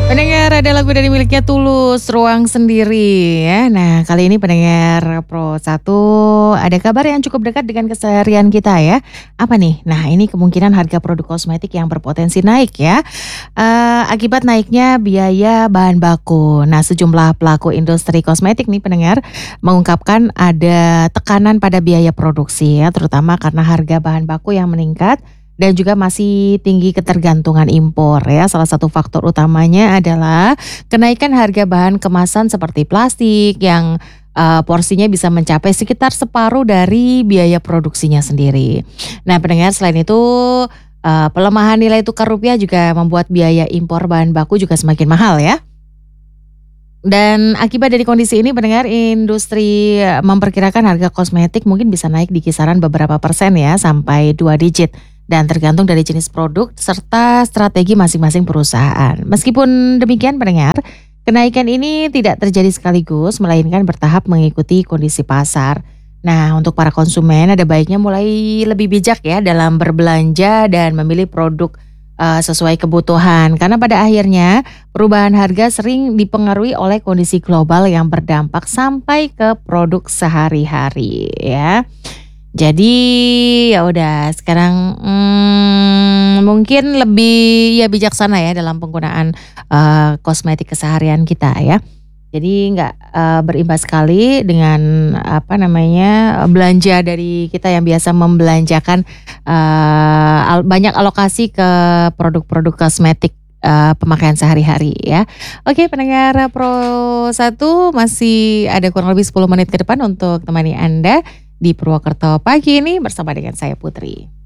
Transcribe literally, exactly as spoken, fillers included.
Pendengar, ada lagu dari miliknya Tulus, Ruang Sendiri ya. Nah, kali ini pendengar Pro satu ada kabar yang cukup dekat dengan keseharian kita ya. Apa nih? Nah, ini kemungkinan harga produk kosmetik yang berpotensi naik ya. Eee, akibat naiknya biaya bahan baku. Nah, sejumlah pelaku industri kosmetik nih pendengar, mengungkapkan ada tekanan pada biaya produksi ya, terutama karena harga bahan baku yang meningkat dan juga masih tinggi ketergantungan impor ya. Salah satu faktor utamanya adalah kenaikan harga bahan kemasan seperti plastik yang eee, porsinya bisa mencapai sekitar separuh dari biaya produksinya sendiri. Nah, pendengar, selain itu, eee, pelemahan nilai tukar rupiah juga membuat biaya impor bahan baku juga semakin mahal ya. Dan akibat dari kondisi ini pendengar, industri eh, memperkirakan harga kosmetik mungkin bisa naik di kisaran beberapa persen ya sampai dua digit dan tergantung dari jenis produk serta strategi masing-masing perusahaan. Meskipun demikian pendengar, kenaikan ini tidak terjadi sekaligus melainkan bertahap mengikuti kondisi pasar. Nah, untuk para konsumen ada baiknya mulai lebih bijak ya dalam berbelanja dan memilih produk eh, sesuai kebutuhan karena pada akhirnya perubahan harga sering dipengaruhi oleh kondisi global yang berdampak sampai ke produk sehari-hari ya. Jadi ya udah sekarang mmm, mungkin lebih ya bijaksana ya dalam penggunaan eee, kosmetik keseharian kita ya. Jadi nggak eee, berimbas sekali dengan apa namanya, belanja dari kita yang biasa membelanjakan eee, al banyak alokasi ke produk-produk kosmetik eee, pemakaian sehari-hari ya. Oke pendengar Pro satu masih ada kurang lebih sepuluh menit ke depan untuk temani Anda di Purwokerto pagi ini bersama dengan saya Putri.